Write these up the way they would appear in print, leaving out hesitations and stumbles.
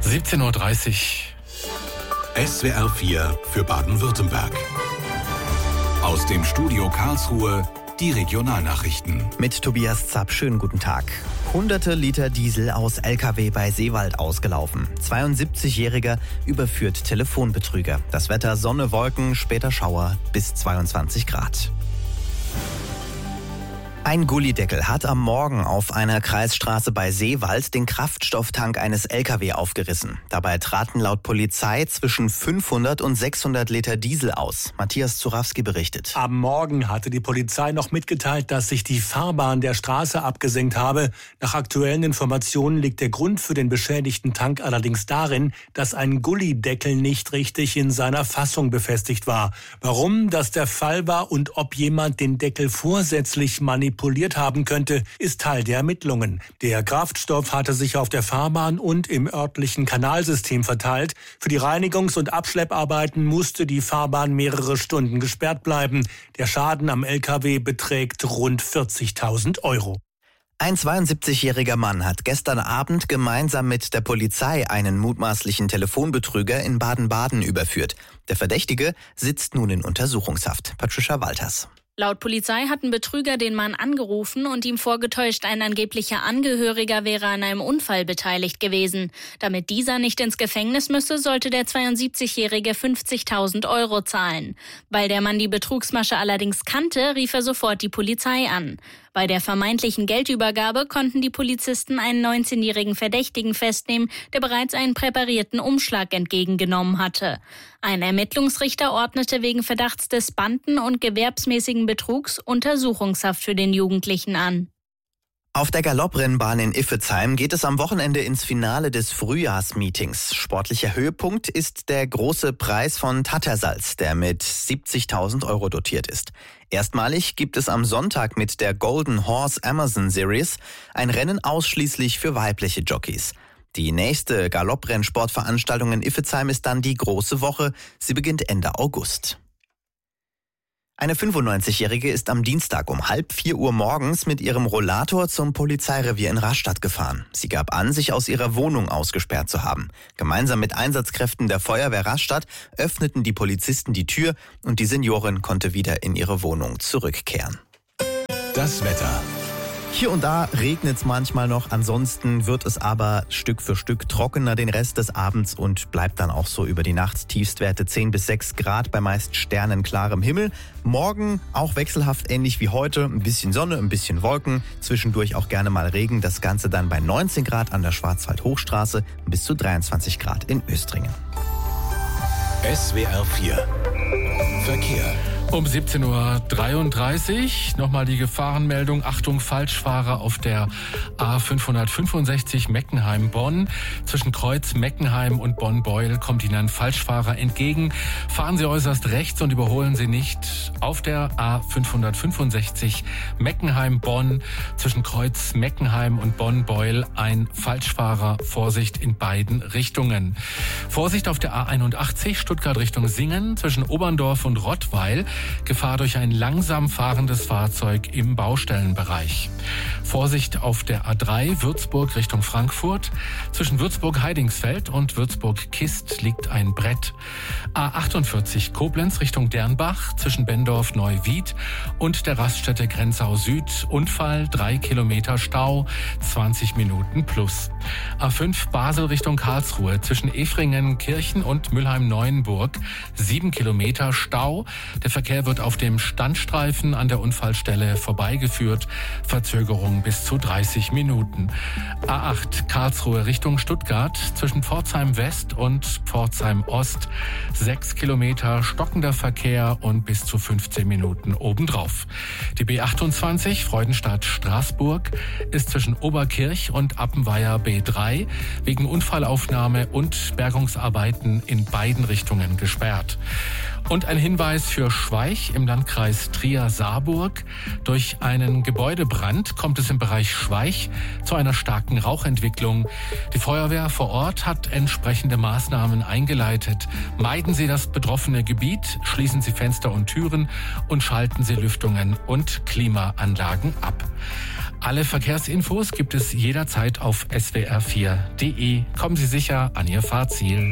17:30 Uhr. SWR 4 für Baden-Württemberg. Aus dem Studio Karlsruhe die Regionalnachrichten. Mit Tobias Zapp, schönen guten Tag. Hunderte Liter Diesel aus LKW bei Seewald ausgelaufen. 72-Jähriger überführt Telefonbetrüger. Das Wetter Sonne, Wolken, später Schauer bis 22 Grad. Ein Gullideckel hat am Morgen auf einer Kreisstraße bei Seewald den Kraftstofftank eines LKW aufgerissen. Dabei traten laut Polizei zwischen 500 und 600 Liter Diesel aus. Matthias Zurawski berichtet. Am Morgen hatte die Polizei noch mitgeteilt, dass sich die Fahrbahn der Straße abgesenkt habe. Nach aktuellen Informationen liegt der Grund für den beschädigten Tank allerdings darin, dass ein Gullideckel nicht richtig in seiner Fassung befestigt war. Warum das der Fall war und ob jemand den Deckel vorsätzlich manipuliert haben könnte, ist Teil der Ermittlungen. Der Kraftstoff hatte sich auf der Fahrbahn und im örtlichen Kanalsystem verteilt. Für die Reinigungs- und Abschlepparbeiten musste die Fahrbahn mehrere Stunden gesperrt bleiben. Der Schaden am LKW beträgt rund 40.000 Euro. Ein 72-jähriger Mann hat gestern Abend gemeinsam mit der Polizei einen mutmaßlichen Telefonbetrüger in Baden-Baden überführt. Der Verdächtige sitzt nun in Untersuchungshaft. Patricia Walters. Laut Polizei hatten Betrüger den Mann angerufen und ihm vorgetäuscht, ein angeblicher Angehöriger wäre an einem Unfall beteiligt gewesen. Damit dieser nicht ins Gefängnis müsse, sollte der 72-Jährige 50.000 Euro zahlen. Weil der Mann die Betrugsmasche allerdings kannte, rief er sofort die Polizei an. Bei der vermeintlichen Geldübergabe konnten die Polizisten einen 19-jährigen Verdächtigen festnehmen, der bereits einen präparierten Umschlag entgegengenommen hatte. Ein Ermittlungsrichter ordnete wegen Verdachts des Banden- und gewerbsmäßigen Betrugs Untersuchungshaft für den Jugendlichen an. Auf der Galopprennbahn in Iffezheim geht es am Wochenende ins Finale des Frühjahrsmeetings. Sportlicher Höhepunkt ist der große Preis von Tattersallz, der mit 70.000 Euro dotiert ist. Erstmalig gibt es am Sonntag mit der Golden Horse Amazon Series ein Rennen ausschließlich für weibliche Jockeys. Die nächste Galopprennsportveranstaltung in Iffezheim ist dann die Große Woche. Sie beginnt Ende August. Eine 95-Jährige ist am Dienstag um 3:30 Uhr morgens mit ihrem Rollator zum Polizeirevier in Rastatt gefahren. Sie gab an, sich aus ihrer Wohnung ausgesperrt zu haben. Gemeinsam mit Einsatzkräften der Feuerwehr Rastatt öffneten die Polizisten die Tür und die Seniorin konnte wieder in ihre Wohnung zurückkehren. Das Wetter. Hier und da regnet es manchmal noch, ansonsten wird es aber Stück für Stück trockener den Rest des Abends und bleibt dann auch so über die Nacht. Tiefstwerte 10 bis 6 Grad bei meist sternenklarem Himmel. Morgen auch wechselhaft ähnlich wie heute, ein bisschen Sonne, ein bisschen Wolken, zwischendurch auch gerne mal Regen. Das Ganze dann bei 19 Grad an der Schwarzwald-Hochstraße bis zu 23 Grad in Östringen. SWR 4 Verkehr. Um 17:33 Uhr nochmal die Gefahrenmeldung. Achtung, Falschfahrer auf der A565 Meckenheim-Bonn. Zwischen Kreuz Meckenheim und Bonn-Beuel kommt Ihnen ein Falschfahrer entgegen. Fahren Sie äußerst rechts und überholen Sie nicht. Auf der A565 Meckenheim-Bonn zwischen Kreuz Meckenheim und Bonn-Beuel ein Falschfahrer. Vorsicht in beiden Richtungen. Vorsicht auf der A81 Stuttgart Richtung Singen zwischen Oberndorf und Rottweil. Gefahr durch ein langsam fahrendes Fahrzeug im Baustellenbereich. Vorsicht auf der A3 Würzburg Richtung Frankfurt. Zwischen Würzburg-Heidingsfeld und Würzburg-Kist liegt ein Brett. A48 Koblenz Richtung Dernbach zwischen Bendorf-Neuwied und der Raststätte Grenzau Süd. Unfall, 3 Kilometer Stau, 20 Minuten plus. A5 Basel Richtung Karlsruhe zwischen Efringen-Kirchen und Mülheim-Neuenburg. 7 Kilometer Stau. Der Verkehr wird auf dem Standstreifen an der Unfallstelle vorbeigeführt. Verzögerung bis zu 30 Minuten. A8 Karlsruhe Richtung Stuttgart zwischen Pforzheim West und Pforzheim Ost. 6 Kilometer stockender Verkehr und bis zu 15 Minuten obendrauf. Die B28 Freudenstadt-Straßburg ist zwischen Oberkirch und Appenweier B3 wegen Unfallaufnahme und Bergungsarbeiten in beiden Richtungen gesperrt. Und ein Hinweis für Schweich im Landkreis Trier-Saarburg. Durch einen Gebäudebrand kommt es im Bereich Schweich zu einer starken Rauchentwicklung. Die Feuerwehr vor Ort hat entsprechende Maßnahmen eingeleitet. Meiden Sie das betroffene Gebiet, schließen Sie Fenster und Türen und schalten Sie Lüftungen und Klimaanlagen ab. Alle Verkehrsinfos gibt es jederzeit auf swr4.de. Kommen Sie sicher an Ihr Fahrziel.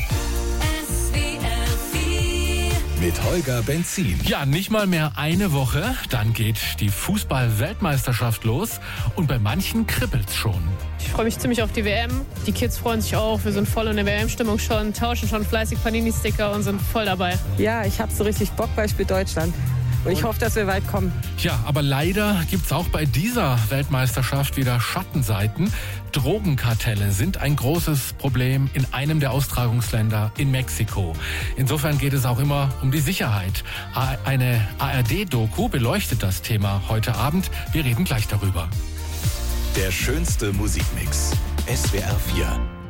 Mit Holger Benzin. Ja, nicht mal mehr eine Woche, dann geht die Fußball-Weltmeisterschaft los und bei manchen kribbelt's schon. Ich freue mich ziemlich auf die WM. Die Kids freuen sich auch. Wir sind voll in der WM-Stimmung schon, tauschen schon fleißig Panini-Sticker und sind voll dabei. Ja, ich habe so richtig Bock, weil ich spiele Deutschland. Und ich hoffe, dass wir weit kommen. Ja, aber leider gibt's auch bei dieser Weltmeisterschaft wieder Schattenseiten. Drogenkartelle sind ein großes Problem in einem der Austragungsländer in Mexiko. Insofern geht es auch immer um die Sicherheit. Eine ARD-Doku beleuchtet das Thema heute Abend. Wir reden gleich darüber. Der schönste Musikmix. SWR 4.